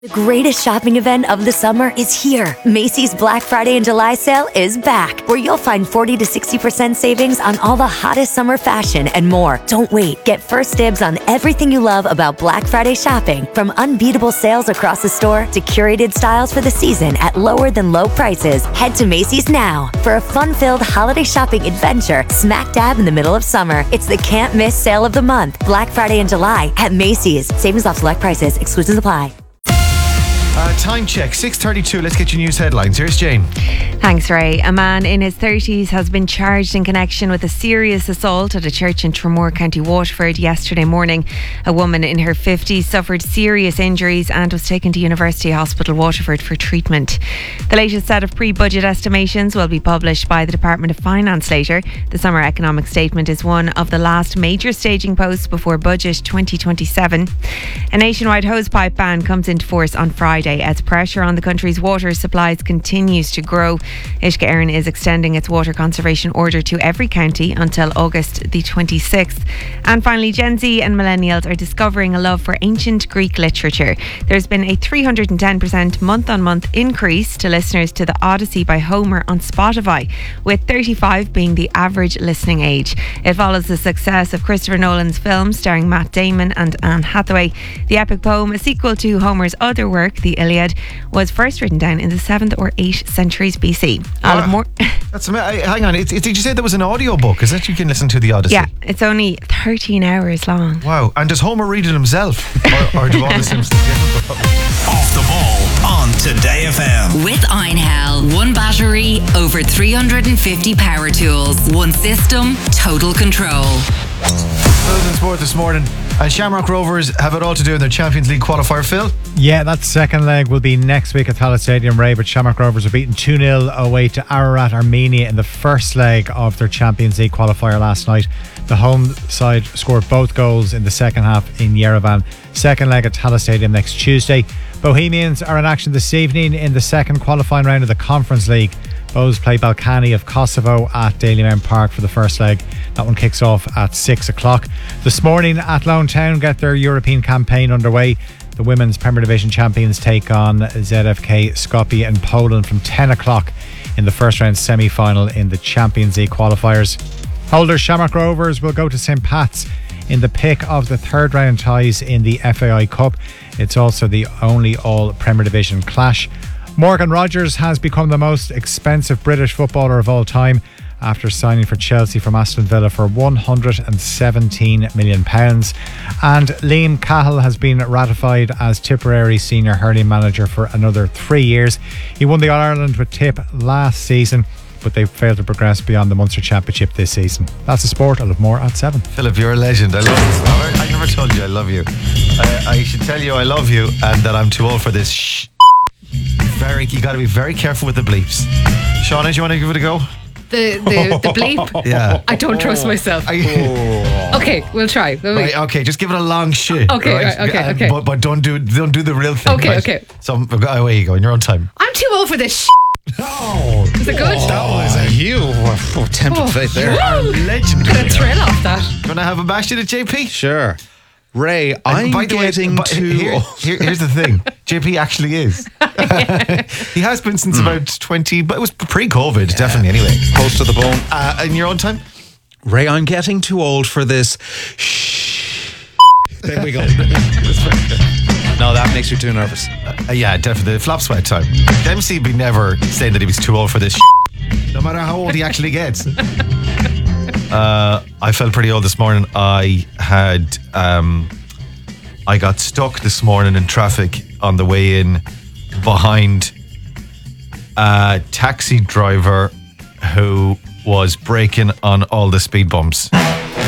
The greatest shopping event of the summer is here. Macy's Black Friday and July sale is back, where you'll find 40 to 60% savings on all the hottest summer fashion and more. Don't wait. Get first dibs on everything you love about Black Friday shopping, from unbeatable sales across the store to curated styles for the season at lower than low prices. Head to Macy's now for a fun-filled holiday shopping adventure smack dab in the middle of summer. It's the can't miss sale of the month. Black Friday and July at Macy's. Savings off select prices. Exclusions apply. Time check, 6:32. Let's get your news headlines. Here's Jane. Thanks, Ray. A man in his 30s has been charged in connection with a serious assault at a church in Tramore, County Waterford yesterday morning. A woman in her 50s suffered serious injuries and was taken to University Hospital Waterford for treatment. The latest set of pre-budget estimations will be published by the Department of Finance later. The summer economic statement is one of the last major staging posts before budget 2027. A nationwide hosepipe ban comes into force on Friday as pressure on the country's water supplies continues to grow. Uisce Éireann is extending its water conservation order to every county until August the 26th. And finally, Gen Z and millennials are discovering a love for ancient Greek literature. There's been a 310% month-on-month increase to listeners to the Odyssey by Homer on Spotify, with 35 being the average listening age. It follows the success of Christopher Nolan's film starring Matt Damon and Anne Hathaway. The epic poem, a sequel to Homer's other work, the Iliad, was first written down in the 7th or 8th centuries BC. I'll have more. That's amazing. Hang on, did you say there was an audio book? Is that you can listen to the Odyssey? Yeah, it's only 13 hours long. Wow. And does Homer read it himself? or do all the Simpsons? Off the ball on Today FM. With Einhell, one battery, over 350 power tools, one system, total control. Closing sport this morning. And Shamrock Rovers have it all to do in their Champions League qualifier, Phil. Yeah, that second leg will be next week at Tallaght Stadium, Ray, but Shamrock Rovers are beaten 2-0 away to Ararat, Armenia in the first leg of their Champions League qualifier last night. The home side scored both goals in the second half in Yerevan. Second leg at Tallaght Stadium next Tuesday. Bohemians are in action this evening in the second qualifying round of the Conference League. Bohs play Balkany of Kosovo at Dalymount Park for the first leg. That one kicks off at 6 o'clock. This morning, Athlone Town get their European campaign underway. The Women's Premier Division champions take on ZFK Skopje in Poland from 10 o'clock in the first round semi-final in the Champions League qualifiers. Holders Shamrock Rovers will go to St Pat's in the pick of the third round ties in the FAI Cup. It's also the only all Premier Division clash. Morgan Rogers has become the most expensive British footballer of all time after signing for Chelsea from Aston Villa for £117 million. And Liam Cahill has been ratified as Tipperary senior hurling manager for another 3 years. He won the All-Ireland with Tip last season, but they failed to progress beyond the Munster Championship this season. That's the sport. I'll have more at 7. Philip, you're a legend. I love you. I never told you I love you. I should tell you I love you and that I'm too old for this. You got to be very careful with the bleeps. Shauna, do you want to give it a go? The bleep? Yeah. I don't trust myself. Okay, we'll try. Right, okay, just give it a long shit. Okay, right? okay. But don't do the real thing. Okay, right? okay. So away you go in your own time. I'm too old for this Oh, Is it good? That was a huge tempted fate there. you are legendary. Got a thrill off that. Do you want to have a bash at it, JP? Sure. Ray, I'm by the getting way, too old. Here's the thing. JP actually is. He has been since about 20, but it was pre-COVID, definitely, anyway. Close to the bone. In your own time? Ray, I'm getting too old for this. There we go. No, that makes you too nervous. Yeah, definitely. The flop sweat time. Dempsey be never saying that he was too old for this no matter how old he actually gets. I felt pretty old this morning. I got stuck this morning in traffic on the way in behind a taxi driver who was braking on all the speed bumps. The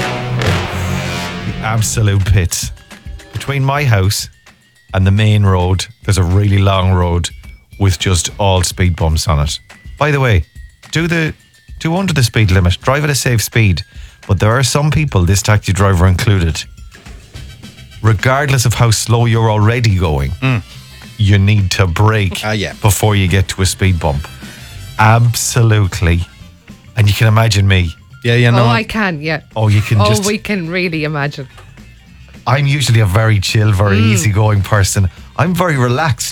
absolute pits. Between my house and the main road, there's a really long road with just all speed bumps on it. By the way, do under the speed limit, drive at a safe speed. But there are some people, this taxi driver included, regardless of how slow you're already going, you need to brake before you get to a speed bump. Absolutely. And you can imagine me. Yeah, no. Oh, I can, yeah. Oh, you can we can really imagine. I'm usually a very chill, very easygoing person. I'm very relaxed